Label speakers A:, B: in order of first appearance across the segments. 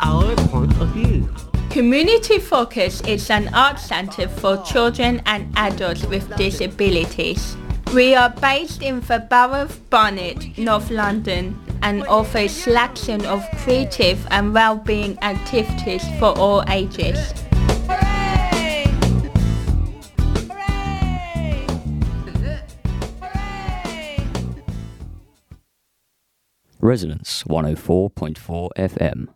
A: our point of view.
B: Community Focus is an art centre for children and adults with disabilities. We are based in the Borough of Barnet, North London, and offer a selection of creative and well-being activities for all ages.
C: Hooray! Hooray! Hooray!
D: Resonance 104.4 FM.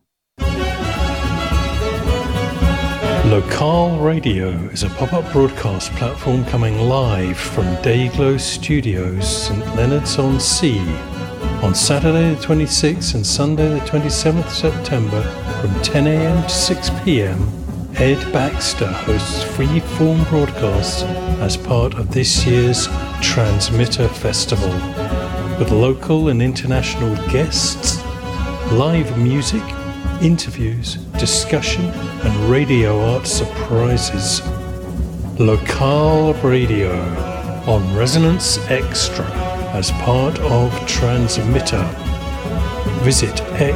E: Local Radio is a pop-up broadcast platform coming live from Dayglow Studios, St Leonards-on-Sea, on Saturday the 26th and Sunday the 27th September from 10 a.m. to 6 p.m. Ed Baxter hosts free-form broadcasts as part of this year's Transmitter Festival, with local and international guests, live music, interviews, discussion and radio art surprises. Local Radio on Resonance Extra as part of Transmitter. Visit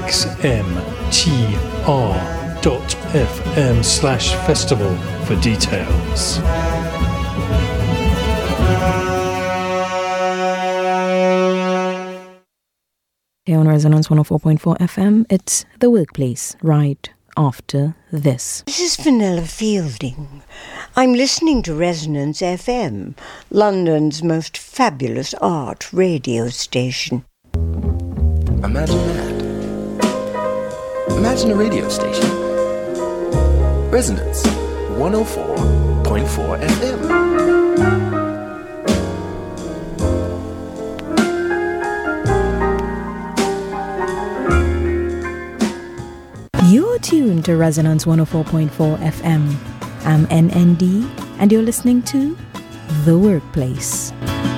E: xmtr.fm/festival for details.
F: Here on Resonance 104.4 FM, it's The Workplace, right after this.
G: This is Vanilla Fielding. I'm listening to Resonance FM, London's most fabulous art radio station.
H: Imagine that. Imagine a radio station. Resonance 104.4 FM.
F: You're tuned to Resonance 104.4 FM. I'm NND, and you're listening to The Workplace.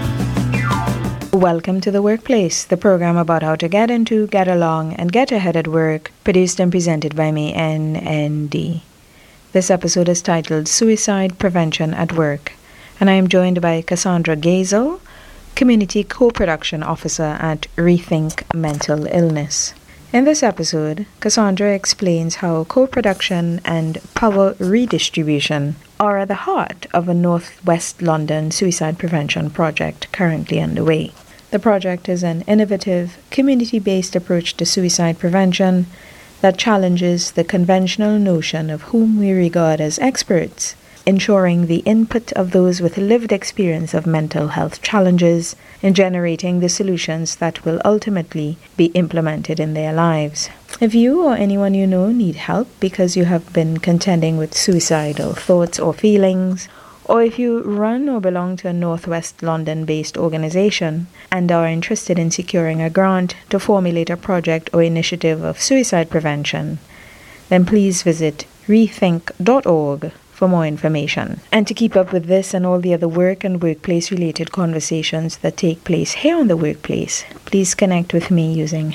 F: Welcome to The Workplace, the program about how to get into, get along, and get ahead at work, produced and presented by me, NND. This episode is titled Suicide Prevention at Work, and I am joined by Cassandra Gazel, Community Co-Production Officer at Rethink Mental Illness. In this episode, Cassandra explains how co-production and power redistribution are at the heart of a Northwest London suicide prevention project currently underway. The project is an innovative, community-based approach to suicide prevention that challenges the conventional notion of whom we regard as experts, ensuring the input of those with lived experience of mental health challenges in generating the solutions that will ultimately be implemented in their lives. If you or anyone you know need help because you have been contending with suicidal thoughts or feelings, or if you run or belong to a Northwest London-based organization and are interested in securing a grant to formulate a project or initiative of suicide prevention, then please visit rethink.org for more information. And to keep up with this and all the other work and workplace-related conversations that take place here on The Workplace, please connect with me using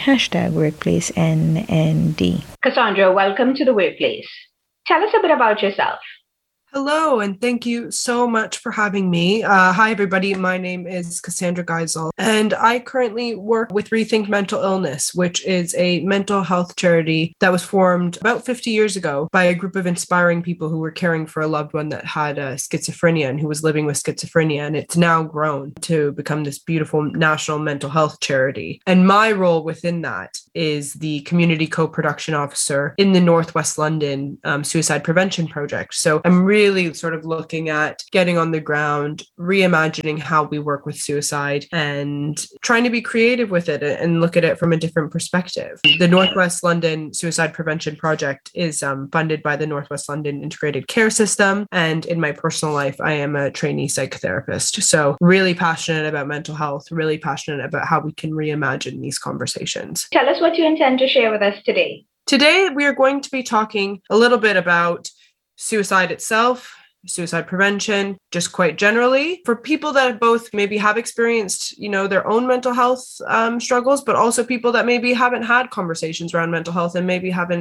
F: #WorkplaceNND. Cassandra, welcome to The Workplace. Tell us a bit about yourself.
I: Hello, and thank you so much for having me. Hi, everybody. My name is Cassandra Geisel, and I currently work with Rethink Mental Illness, which is a mental health charity that was formed about 50 years ago by a group of inspiring people who were caring for a loved one that had schizophrenia and who was living with schizophrenia. And it's now grown to become this beautiful national mental health charity. And my role within that is the Community Co-Production Officer in the Northwest London Suicide Prevention Project. So I'm really sort of looking at getting on the ground, reimagining how we work with suicide and trying to be creative with it and look at it from a different perspective. The Northwest London Suicide Prevention Project is funded by the Northwest London Integrated Care System. And in my personal life, I am a trainee psychotherapist. So really passionate about mental health, really passionate about how we can reimagine these conversations.
F: Tell us what you intend to share with us today.
I: Today, we are going to be talking a little bit about suicide itself, suicide prevention, just quite generally, for people that both maybe have experienced, their own mental health struggles, but also people that maybe haven't had conversations around mental health and maybe haven't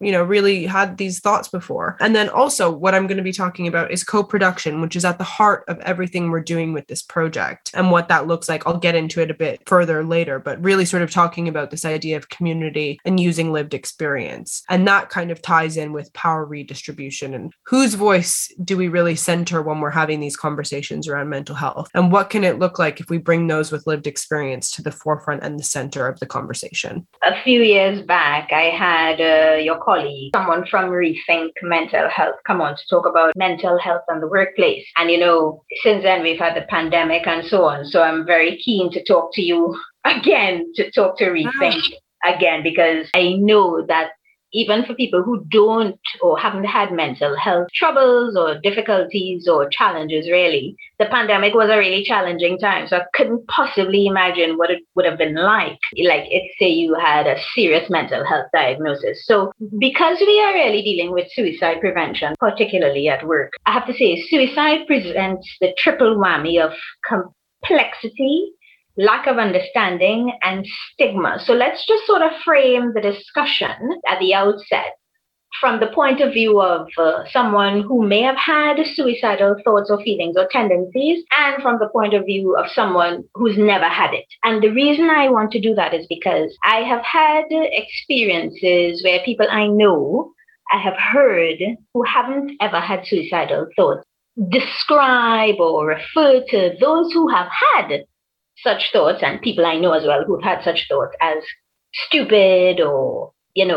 I: really had these thoughts before. And then also what I'm going to be talking about is co-production, which is at the heart of everything we're doing with this project and what that looks like. I'll get into it a bit further later, but really sort of talking about this idea of community and using lived experience. And that kind of ties in with power redistribution and whose voice do we really center when we're having these conversations around mental health? And what can it look like if we bring those with lived experience to the forefront and the center of the conversation?
A: A few years back, I had your colleague, someone from Rethink Mental Health, come on to talk about mental health in the workplace. And, since then we've had the pandemic and so on. So I'm very keen to talk to you again, to talk to Rethink again, because I know that even for people who don't or haven't had mental health troubles or difficulties or challenges, really, the pandemic was a really challenging time. So I couldn't possibly imagine what it would have been like if, say, you had a serious mental health diagnosis. So because we are really dealing with suicide prevention, particularly at work, I have to say suicide presents the triple whammy of complexity, lack of understanding, and stigma. So let's just sort of frame the discussion at the outset from the point of view of someone who may have had suicidal thoughts or feelings or tendencies, and from the point of view of someone who's never had it. And the reason I want to do that is because I have had experiences where people I know, I have heard, who haven't ever had suicidal thoughts, describe or refer to those who have had such thoughts, and people I know as well who've had such thoughts, as stupid or,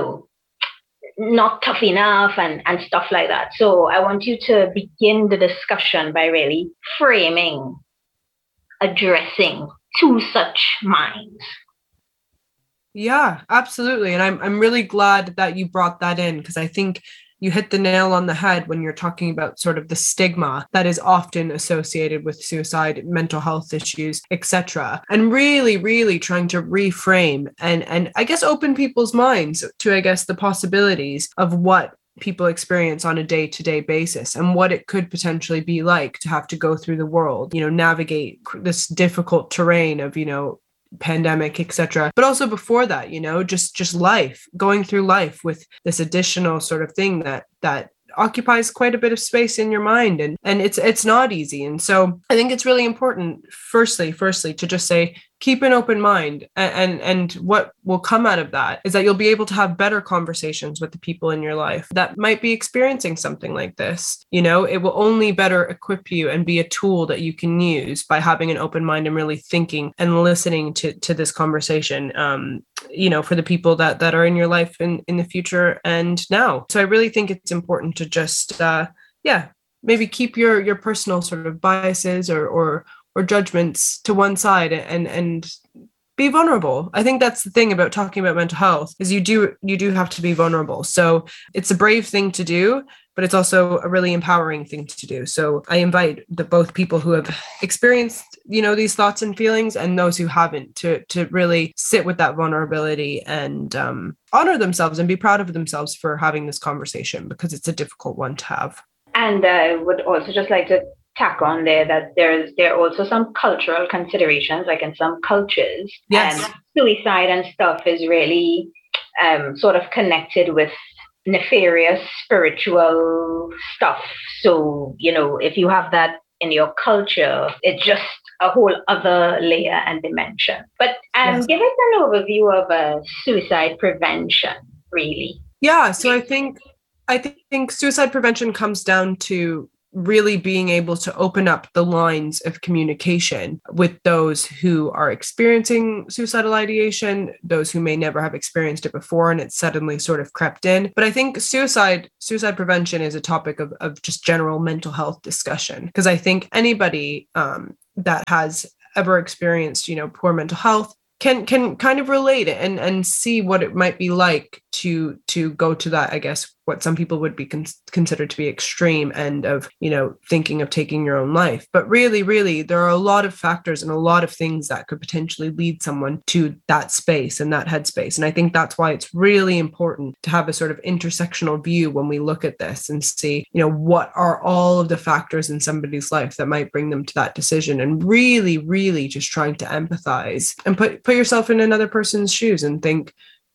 A: not tough enough and stuff like that. So I want you to begin the discussion by really framing, addressing two such minds.
I: Yeah, absolutely. And I'm really glad that you brought that in, because I think you hit the nail on the head when you're talking about sort of the stigma that is often associated with suicide, mental health issues, etc. And really, really trying to reframe and I guess open people's minds to, I guess, the possibilities of what people experience on a day-to-day basis and what it could potentially be like to have to go through the world, navigate this difficult terrain of, pandemic, etc. But also before that, just life, going through life with this additional sort of thing that occupies quite a bit of space in your mind, and it's not easy. And so I think it's really important, firstly to just say, keep an open mind, and what will come out of that is that you'll be able to have better conversations with the people in your life that might be experiencing something like this. It will only better equip you and be a tool that you can use by having an open mind and really thinking and listening to this conversation, for the people that are in your life in the future and now. So I really think it's important to just, maybe keep your personal sort of biases or judgments to one side and be vulnerable. I think that's the thing about talking about mental health, is you do have to be vulnerable. So it's a brave thing to do, but it's also a really empowering thing to do. So I invite both people who have experienced, these thoughts and feelings, and those who haven't, to really sit with that vulnerability and honor themselves and be proud of themselves for having this conversation, because it's a difficult one to have.
A: And I would also just like to tack on there that there are also some cultural considerations, like in some cultures.
I: Yes.
A: And suicide and stuff is really sort of connected with nefarious spiritual stuff. So, if you have that in your culture, it's just a whole other layer and dimension. But
I: Yes.
A: give us an overview of suicide prevention, really.
I: Yeah, so I think suicide prevention comes down to really being able to open up the lines of communication with those who are experiencing suicidal ideation, those who may never have experienced it before and it's suddenly sort of crept in. But I think suicide prevention is a topic of just general mental health discussion, because I think anybody that has ever experienced, poor mental health can kind of relate it and see what it might be like to go to that, I guess, what some people would be considered to be extreme end of, thinking of taking your own life. But really, there are a lot of factors and a lot of things that could potentially lead someone to that space and that headspace. And I think that's why it's really important to have a sort of intersectional view when we look at this and see, what are all of the factors in somebody's life that might bring them to that decision, and really just trying to empathize and put yourself in another person's shoes and think,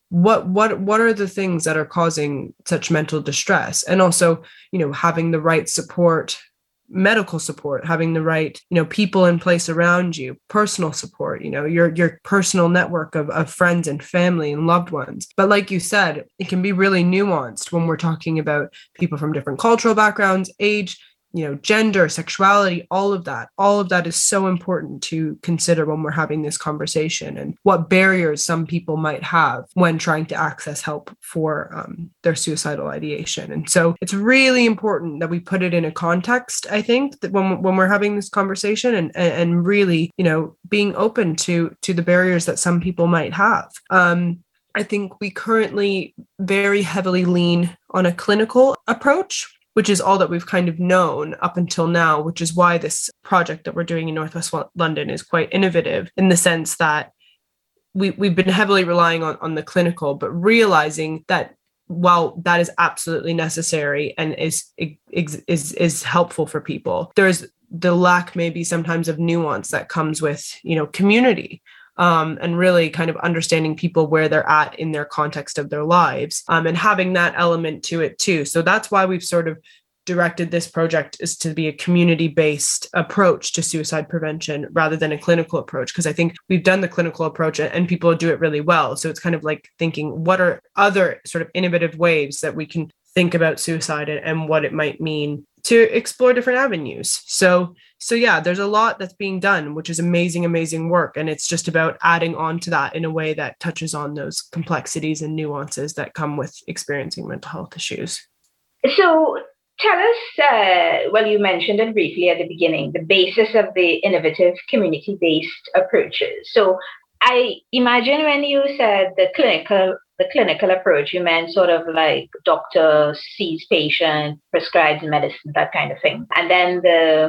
I: what are the things that are causing such mental distress? And also, having the right support, medical support, having the right, people in place around you, personal support, your personal network of friends and family and loved ones. But like you said, it can be really nuanced when we're talking about people from different cultural backgrounds, age, gender, sexuality, all of that is so important to consider when we're having this conversation, and what barriers some people might have when trying to access help for their suicidal ideation. And so it's really important that we put it in a context, I think, that when we're having this conversation, and really, being open to the barriers that some people might have. I think we currently very heavily lean on a clinical approach, which is all that we've kind of known up until now, which is why this project that we're doing in Northwest London is quite innovative, in the sense that we've been heavily relying on the clinical, but realizing that while that is absolutely necessary and is helpful for people, there's the lack maybe sometimes of nuance that comes with, community. And really kind of understanding people where they're at in their context of their lives, and having that element to it too. So that's why we've sort of directed this project is to be a community-based approach to suicide prevention rather than a clinical approach, because I think we've done the clinical approach and people do it really well. So it's kind of like thinking, what are other sort of innovative ways that we can think about suicide and what it might mean to explore different avenues. So yeah, there's a lot that's being done, which is amazing work. And it's just about adding on to that in a way that touches on those complexities and nuances that come with experiencing mental health issues.
A: So tell us, you mentioned it briefly at the beginning, the basis of the innovative community-based approaches. So I imagine when you said the clinical approach, you meant sort of like doctor sees patient, prescribes medicine, that kind of thing. And then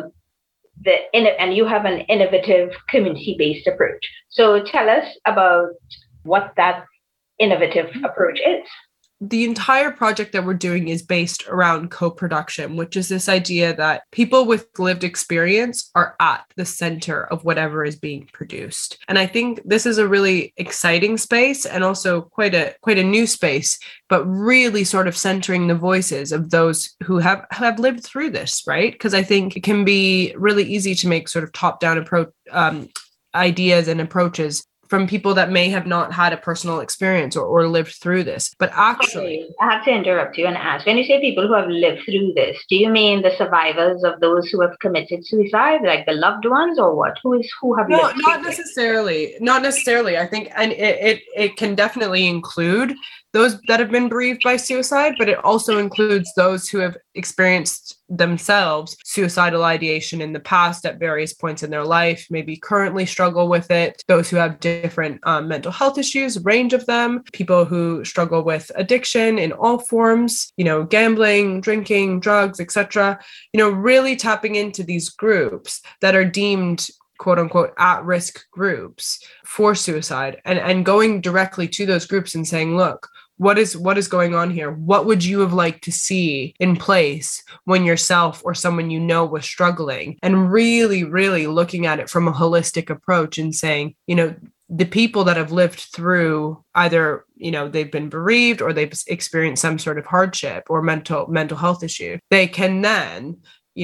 A: and you have an innovative community-based approach. So tell us about what that innovative approach is.
I: The entire project that we're doing is based around co-production, which is this idea that people with lived experience are at the center of whatever is being produced. And I think this is a really exciting space, and also quite a new space, but really sort of centering the voices of those who have lived through this, right? Because I think it can be really easy to make sort of top-down approach ideas and approaches from people that may have not had a personal experience or lived through this. But actually,
A: I have to interrupt you and ask, when you say people who have lived through this, do you mean the survivors of those who have committed suicide, like the loved ones, or what? Who have lived through
I: not necessarily. Not necessarily. I think, and it can definitely include those that have been bereaved by suicide, but it also includes those who have experienced themselves suicidal ideation in the past at various points in their life, maybe currently struggle with it, those who have different mental health issues, a range of them, people who struggle with addiction in all forms, gambling, drinking, drugs, etc., really tapping into these groups that are deemed quote unquote at-risk groups for suicide, and going directly to those groups and saying, look, what is going on here? What would you have liked to see in place when yourself or someone was struggling? And really, really looking at it from a holistic approach and saying, the people that have lived through either, they've been bereaved or they've experienced some sort of hardship or mental health issue, they can then,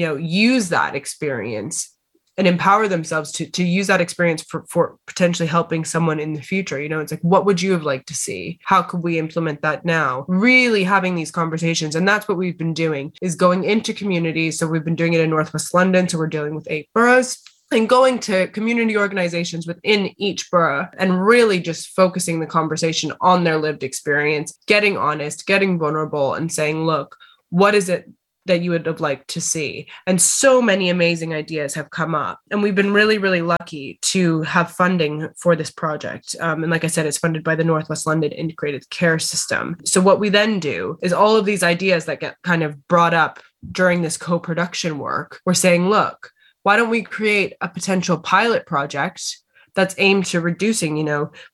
I: use that experience and empower themselves to use that experience for potentially helping someone in the future. It's like, what would you have liked to see? How could we implement that now? Really having these conversations. And that's what we've been doing, is going into communities. So we've been doing it in Northwest London. So we're dealing with 8 boroughs. And going to community organizations within each borough and really just focusing the conversation on their lived experience, getting honest, getting vulnerable, and saying, look, what is it that you would have liked to see? And so many amazing ideas have come up. And we've been really, really lucky to have funding for this project. And like I said, it's funded by the Northwest London Integrated Care System. So what we then do is all of these ideas that get kind of brought up during this co-production work, we're saying, look, why don't we create a potential pilot project that's aimed to reducing,